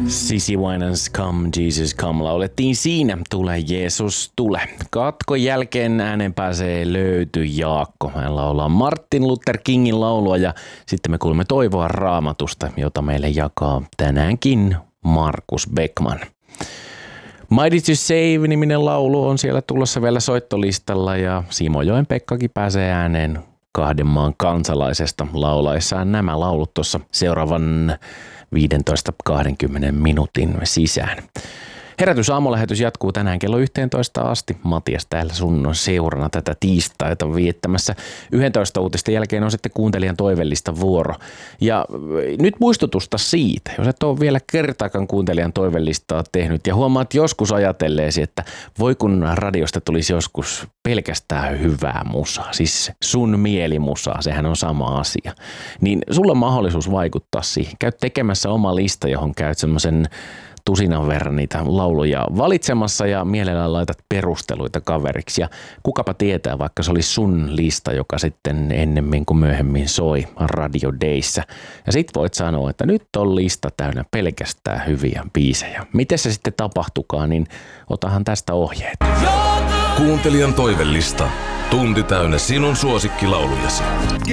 Sissy Winans Come Jesus Come laulettiin siinä. Tule Jeesus tule. Katkon jälkeen äänen pääsee Löyty Jaakko. Hän laulaa Martin Luther Kingin laulua ja sitten me kuulemme toivoa Raamatusta, jota meille jakaa tänäänkin Markus Beckman. Mighty to Save-niminen laulu on siellä tulossa vielä soittolistalla ja Simojoen Pekkakin pääsee ääneen kahden maan kansalaisesta laulaessaan nämä laulut tuossa seuraavan 15-20 minuutin sisään. Herätysaamulähetys jatkuu tänään kello 11 asti. Matias täällä sun on seurana tätä tiistaita viettämässä. 11 uutisten jälkeen on sitten kuuntelijan toivellista vuoro. Ja nyt muistutusta siitä, jos et ole vielä kertaakaan kuuntelijan toivellistaa tehnyt ja huomaat joskus ajatelleesi, että voi kun radiosta tulisi joskus pelkästään hyvää musaa, siis sun mielimusaa, sehän on sama asia, niin sulla on mahdollisuus vaikuttaa siihen. Käy tekemässä oma lista, johon käyt semmoisen tusinan verran niitä lauluja valitsemassa ja mielellään laitat perusteluita kaveriksi. Ja kukapa tietää, vaikka se oli sun lista, joka sitten ennemmin kuin myöhemmin soi Radio Dayssä. Ja sit voit sanoa, että nyt on lista täynnä pelkästään hyviä biisejä. Miten se sitten tapahtukaan, niin otahan tästä ohjeet. Kuuntelijan toivellista. Tunti täynnä sinun suosikkilaulujasi.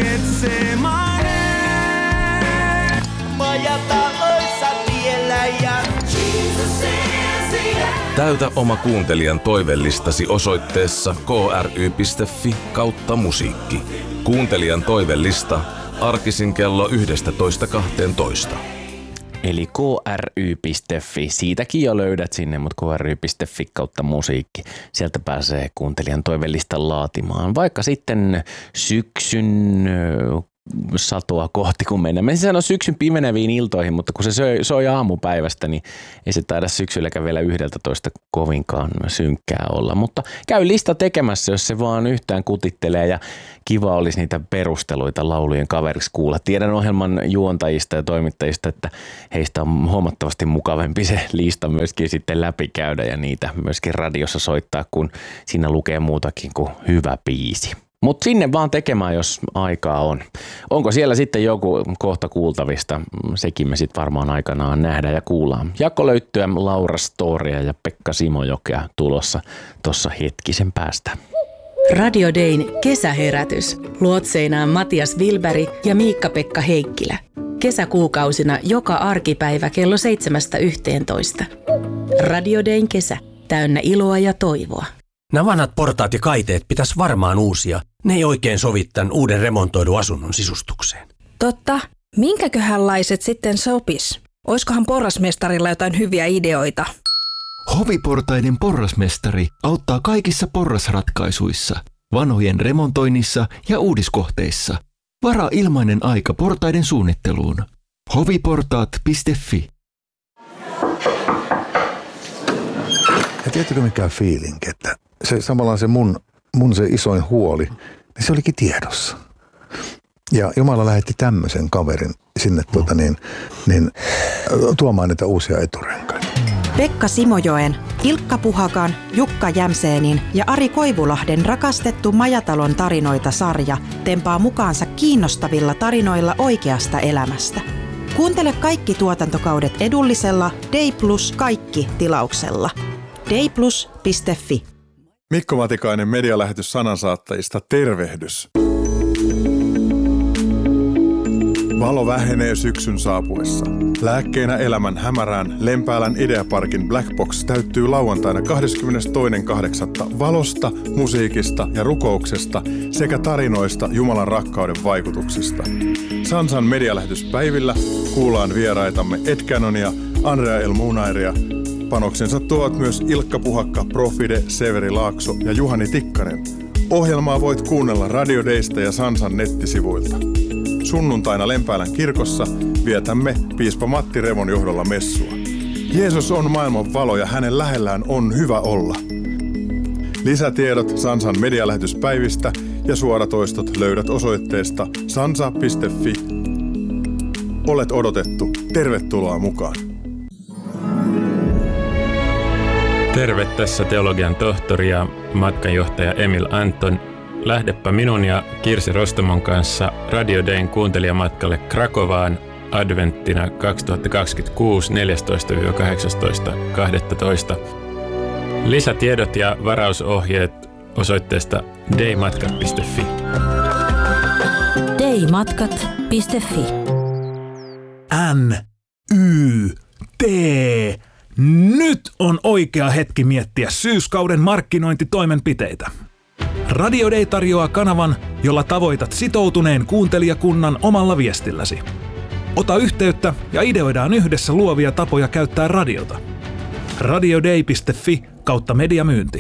Täytä oma kuuntelijan toivellistasi osoitteessa kry.fi/musiikki. Kuuntelijan toivellista arkisin kello 11:12. Eli kry.fi, siitäkin jo löydät sinne, mutta kry.fi/musiikki. Sieltä pääsee kuuntelijan toivellista laatimaan. Vaikka sitten syksyn satoa kohti, kun mennään. Mä sanon syksyn pimeneviin iltoihin, mutta kun se soi aamupäivästä, niin ei se taida syksylläkään vielä 11 kovinkaan synkkää olla. Mutta käy lista tekemässä, jos se vaan yhtään kutittelee ja kiva olisi niitä perusteluita laulujen kaveriksi kuulla. Tiedän ohjelman juontajista ja toimittajista, että heistä on huomattavasti mukavampi se lista myöskin sitten läpikäydä ja niitä myöskin radiossa soittaa, kun siinä lukee muutakin kuin hyvä biisi. Mutta sinne vaan tekemään, jos aikaa on. Onko siellä sitten joku kohta kuultavista? Sekin me sitten varmaan aikanaan nähdään ja kuullaan. Jakko Löyttyä, Laura Storia ja Pekka Simojokea tulossa tuossa hetkisen päästä. Radio Dayn kesäherätys. Luotseinaan Matias Wilberg ja Miikka-Pekka Heikkilä. Kesäkuukausina joka arkipäivä kello 7:11. Radio Dayn kesä. Täynnä iloa ja toivoa. Nämä vanhat portaat ja kaiteet pitäisi varmaan uusia. Ne ei oikein sovi tämän uuden remontoidun asunnon sisustukseen. Totta. Minkäköhänlaiset sitten sopis? Oiskohan porrasmestarilla jotain hyviä ideoita? Hoviportaiden porrasmestari auttaa kaikissa porrasratkaisuissa, vanhojen remontoinnissa ja uudiskohteissa. Varaa ilmainen aika portaiden suunnitteluun. hoviportaat.fi. Ja tiedätkö mikä fiilinki, että se samalla se mun se isoin huoli, niin se olikin tiedossa. Ja Jumala lähetti tämmöisen kaverin sinne tuomaan näitä uusia eturenkaita. Pekka Simojoen, Ilkka Puhakan, Jukka Jämseenin ja Ari Koivulahden rakastettu Majatalon tarinoita-sarja tempaa mukaansa kiinnostavilla tarinoilla oikeasta elämästä. Kuuntele kaikki tuotantokaudet edullisella Day Plus kaikki -tilauksella. dayplus.fi. Mikko Matikainen medialähetys sanansaattajista, tervehdys. Valo vähenee syksyn saapuessa. Lääkkeenä elämän hämärään Lempäälän Ideaparkin Black Box täyttyy lauantaina 22.8. valosta, musiikista ja rukouksesta sekä tarinoista Jumalan rakkauden vaikutuksista. Sansan medialähetyspäivillä kuullaan vieraitamme Ed Cannonia, Andrea El Munairia. Panoksensa tuovat myös Ilkka Puhakka, Profide, Severi Laakso ja Juhani Tikkanen. Ohjelmaa voit kuunnella Radio Daysta ja Sansan nettisivuilta. Sunnuntaina Lempäälän kirkossa vietämme piispa Matti Revon johdolla messua. Jeesus on maailman valo ja hänen lähellään on hyvä olla. Lisätiedot Sansan medialähetyspäivistä ja suoratoistot löydät osoitteesta sansa.fi. Olet odotettu. Tervetuloa mukaan. Terve, tässä teologian tohtori ja matkanjohtaja Emil Anton. Lähdepä minun ja Kirsi Rostomon kanssa Radio Dayn kuuntelijamatkalle Krakovaan adventtina 2026 14-18.12. Lisätiedot ja varausohjeet osoitteesta daymatkat.fi. daymatkat.fi. NYT. Nyt on oikea hetki miettiä syyskauden markkinointitoimenpiteitä. Radio Day tarjoaa kanavan, jolla tavoitat sitoutuneen kuuntelijakunnan omalla viestilläsi. Ota yhteyttä ja ideoidaan yhdessä luovia tapoja käyttää radiota. radioday.fi/mediamyynti.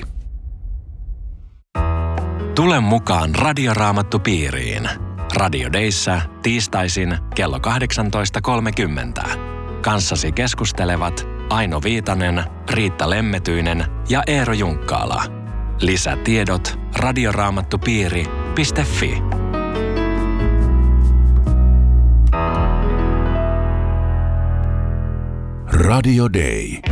Tule mukaan Radioraamattupiiriin. Radio Dayssä tiistaisin kello 18.30. Kanssasi keskustelevat Aino Viitanen, Riitta Lemmetyinen ja Eero Junkkaala. Lisätiedot radioraamattupiiri.fi. Radio Day.